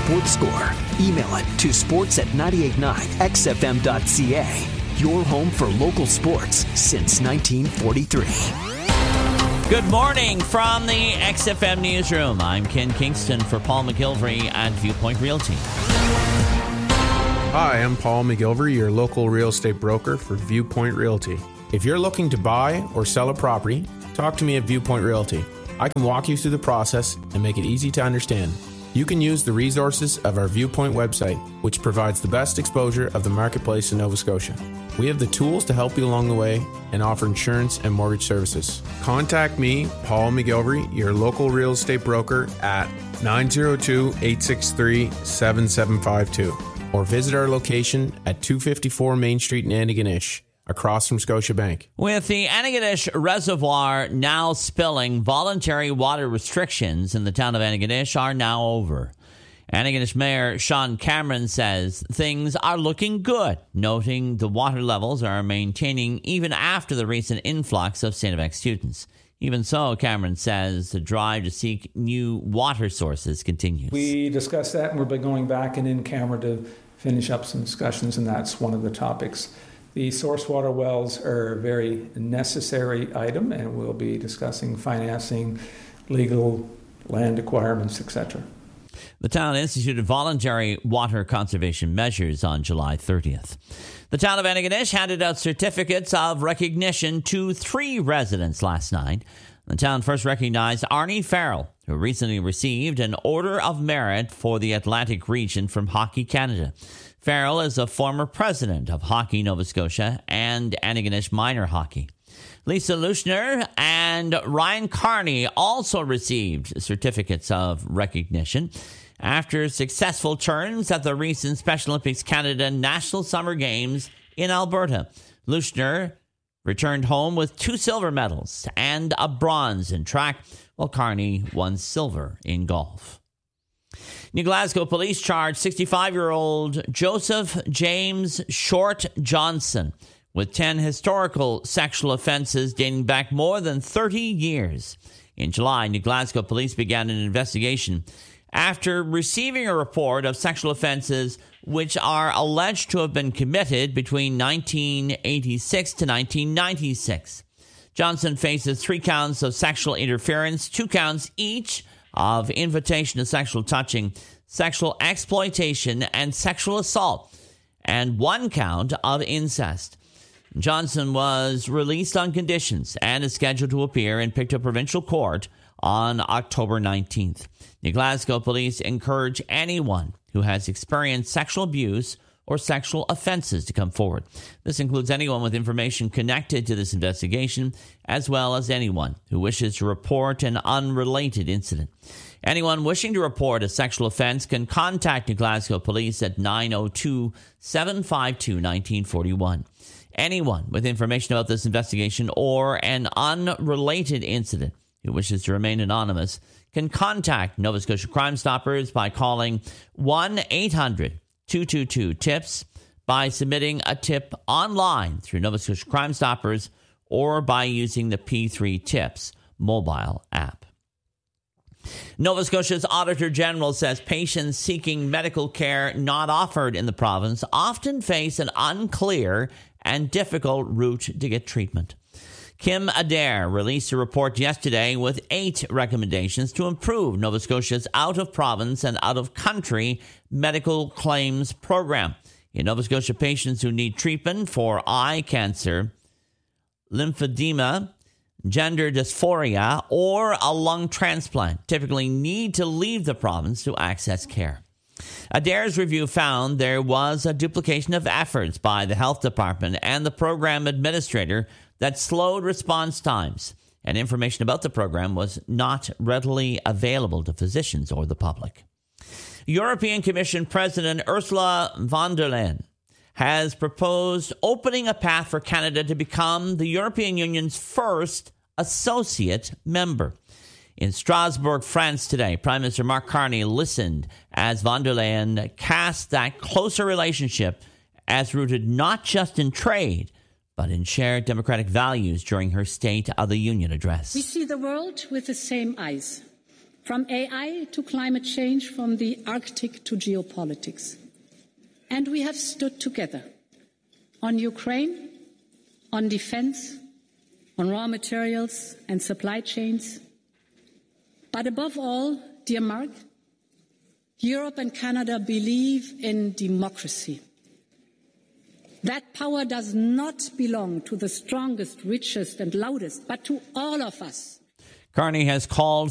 Sports Score. Email it to sports@989xfm.ca. Your home for local sports since 1943. Good morning from the XFM Newsroom. I'm Ken Kingston for Paul McGilvery at Viewpoint Realty. Hi, I'm Paul McGilvery, your local real estate broker for Viewpoint Realty. If you're looking to buy or sell a property, talk to me at Viewpoint Realty. I can walk you through the process and make it easy to understand. You can use the resources of our Viewpoint website, which provides the best exposure of the marketplace in Nova Scotia. We have the tools to help you along the way and offer insurance and mortgage services. Contact me, Paul McGilvery, your local real estate broker at 902-863-7752 or visit our location at 254 Main Street in Antigonish, across from Scotiabank. With the Antigonish Reservoir now spilling, voluntary water restrictions in the town of Antigonish are now over. Antigonish Mayor Sean Cameron says things are looking good, noting the water levels are maintaining even after the recent influx of St. FX students. Even so, Cameron says the drive to seek new water sources continues. We discussed that, and we'll be going back and in camera to finish up some discussions, and that's one of the topics. The source water wells are a very necessary item, and we'll be discussing financing, legal, land acquirements, etc. The town instituted voluntary water conservation measures on July 30th. The town of Antigonish handed out certificates of recognition to 3 residents last night. The town first recognized Arnie Farrell, who recently received an Order of Merit for the Atlantic region from Hockey Canada. Farrell is a former president of Hockey Nova Scotia and Antigonish Minor Hockey. Lisa Luschner and Ryan Carney also received certificates of recognition after successful turns at the recent Special Olympics Canada National Summer Games in Alberta. Luschner returned home with 2 silver medals and a bronze in track, while Carney won silver in golf. New Glasgow police charged 65-year-old Joseph James Short Johnson with 10 historical sexual offenses dating back more than 30 years. In July, New Glasgow police began an investigation after receiving a report of sexual offenses which are alleged to have been committed between 1986 to 1996. Johnson faces 3 counts of sexual interference, 2 counts each of invitation to sexual touching, sexual exploitation, and sexual assault, and 1 count of incest. Johnson was released on conditions and is scheduled to appear in Pictou Provincial Court on October 19th. New Glasgow police encourage anyone who has experienced sexual abuse or sexual offenses to come forward. This includes anyone with information connected to this investigation, as well as anyone who wishes to report an unrelated incident. Anyone wishing to report a sexual offense can contact New Glasgow Police at 902-752-1941. Anyone with information about this investigation or an unrelated incident who wishes to remain anonymous can contact Nova Scotia Crime Stoppers by calling 1-800-222-TIPS, by submitting a tip online through Nova Scotia Crime Stoppers, or by using the P3 Tips mobile app. Nova Scotia's Auditor General says patients seeking medical care not offered in the province often face an unclear and difficult route to get treatment. Kim Adair released a report yesterday with 8 recommendations to improve Nova Scotia's out-of-province and out-of-country medical claims program. In Nova Scotia, patients who need treatment for eye cancer, lymphedema, gender dysphoria, or a lung transplant typically need to leave the province to access care. Adair's review found there was a duplication of efforts by the health department and the program administrator that slowed response times, and information about the program was not readily available to physicians or the public. European Commission President Ursula von der Leyen has proposed opening a path for Canada to become the European Union's first associate member. In Strasbourg, France today, Prime Minister Mark Carney listened as von der Leyen cast that closer relationship as rooted not just in trade, but in shared democratic values during her State of the Union address. We see the world with the same eyes. from AI to climate change, from the Arctic to geopolitics. And we have stood together on Ukraine, on defense, on raw materials and supply chains. But above all, dear Mark, Europe and Canada believe in democracy. That power does not belong to the strongest, richest and loudest, but to all of us. Carney has called